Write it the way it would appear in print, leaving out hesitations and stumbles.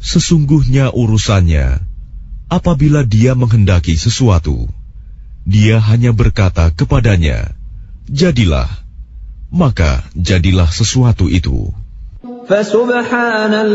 Sesungguhnya urusannya, apabila Dia menghendaki sesuatu, Dia hanya berkata kepadanya, jadilah, maka jadilah sesuatu itu. فسبحان